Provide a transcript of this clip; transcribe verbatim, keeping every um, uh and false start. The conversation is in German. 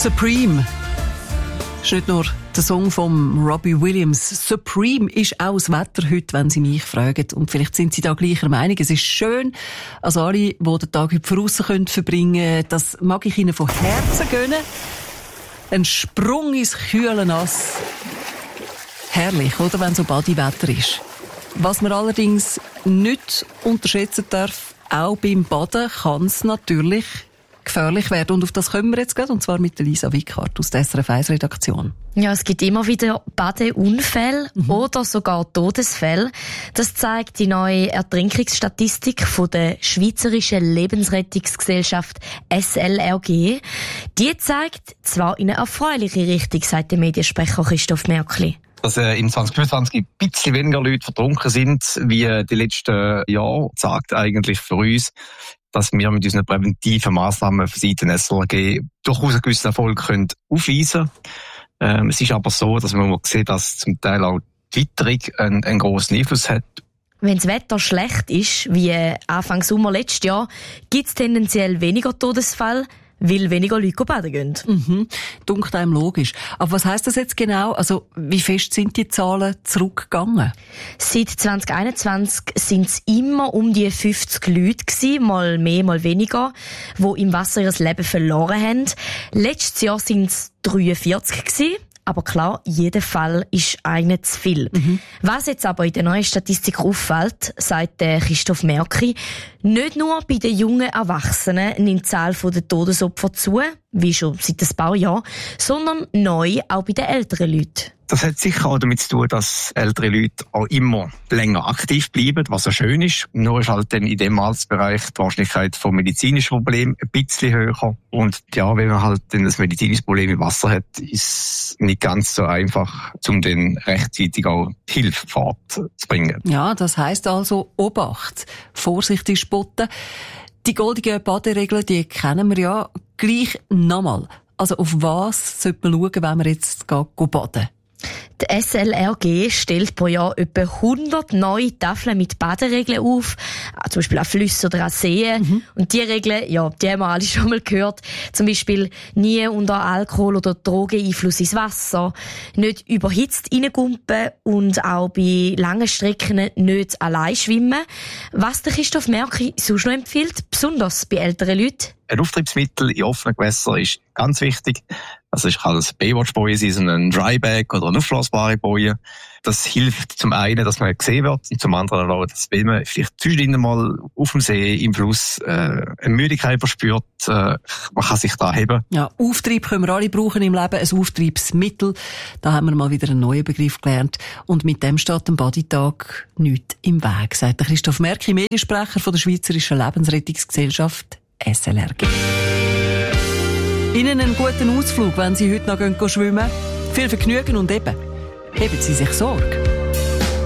Supreme. Das ist nicht nur der Song von Robbie Williams. Supreme ist auch das Wetter heute, wenn Sie mich fragen. Und vielleicht sind Sie da gleicher Meinung. Es ist schön, also alle, die den Tag heute draussen verbringen können, das mag ich Ihnen von Herzen gönnen. Ein Sprung ins kühle Nass. Herrlich, oder, wenn so Badewetter ist. Was man allerdings nicht unterschätzen darf, auch beim Baden kann es natürlich gefährlich werden. Und auf das kommen wir jetzt gleich, und zwar mit Lisa Wickhardt aus der S R F eins Redaktion. Ja, es gibt immer wieder Badeunfälle mhm. oder sogar Todesfälle. Das zeigt die neue Ertrinkungsstatistik von der Schweizerischen Lebensrettungsgesellschaft S L R G. Die zeigt zwar in eine erfreuliche Richtung, sagt der Mediensprecher Christoph Märkli. Dass äh, im zwanzig fünfundzwanzig ein bisschen weniger Leute vertrunken sind, wie äh, die letzten Jahre, sagt eigentlich für uns, dass wir mit unseren präventiven Massnahmen von Seiten S L R G durchaus einen gewissen Erfolg können aufweisen können. Ähm, es ist aber so, dass man sieht, dass zum Teil auch die Witterung einen, einen grossen Einfluss hat. Wenn das Wetter schlecht ist, wie Anfang Sommer letztes Jahr, gibt es tendenziell weniger Todesfälle, weil weniger Leute baden gehen. Mhm. Dunkt einem logisch. Aber was heisst das jetzt genau? Also, wie fest sind die Zahlen zurückgegangen? Seit zwanzig einundzwanzig sind es immer um die fünfzig Leute gewesen, mal mehr, mal weniger, die im Wasser ihr Leben verloren haben. Letztes Jahr sind es dreiundvierzig gewesen. Aber klar, jeder Fall ist einer zu viel. Mhm. Was jetzt aber in der neuen Statistik auffällt, sagt der Christoph Märkli, nicht nur bei den jungen Erwachsenen nimmt die Zahl der Todesopfer zu, wie schon seit ein paar Jahren, sondern neu auch bei den älteren Leuten. Das hat sicher auch damit zu tun, dass ältere Leute auch immer länger aktiv bleiben, was ja schön ist. Nur ist halt dann in dem Altersbereich die Wahrscheinlichkeit von medizinischen Problemen ein bisschen höher. Und ja, wenn man halt dann ein medizinisches Problem im Wasser hat, ist es nicht ganz so einfach, um dann rechtzeitig auch Hilfe zu bringen. Ja, das heisst also Obacht, vorsichtig spotten. Die goldenen Baderegeln, die kennen wir ja gleich nochmal. Also auf was sollte man schauen, wenn man jetzt geht, baden? Die S L R G stellt pro Jahr etwa hundert neue Tafeln mit Baderegeln auf, zum Beispiel an Flüssen oder an Seen. Mhm. Und die Regeln, ja, die haben wir alle schon mal gehört. Zum Beispiel nie unter Alkohol- oder Drogeneinfluss ins Wasser, nicht überhitzt reingumpen und auch bei langen Strecken nicht allein schwimmen. Was der Christoph Märkli sonst noch empfiehlt, besonders bei älteren Leuten? Ein Auftriebsmittel in offenen Gewässern ist ganz wichtig. Also es kann ein Baywatch-Boje sein, ein Dryback oder eine aufblasbare Boje. Das hilft zum einen, dass man gesehen wird, und zum anderen auch, dass wenn man vielleicht zwischendrin mal auf dem See, im Fluss, äh, eine Müdigkeit verspürt, äh, man kann sich da heben. Ja, Auftrieb können wir alle brauchen im Leben, ein Auftriebsmittel. Da haben wir mal wieder einen neuen Begriff gelernt. Und mit dem steht am Badetag nichts im Weg, sagt der Christoph Märkli, Mediensprecher von der Schweizerischen Lebensrettungsgesellschaft S L R G. Ihnen einen guten Ausflug, wenn Sie heute noch schwimmen gehen. Viel Vergnügen und eben, heben Sie sich Sorge.